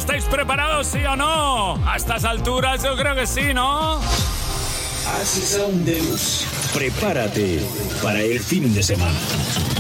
¿Estáis preparados, sí o no? A estas alturas yo creo que sí, ¿no? Acid Sound Deluxe. Prepárate para el fin de semana.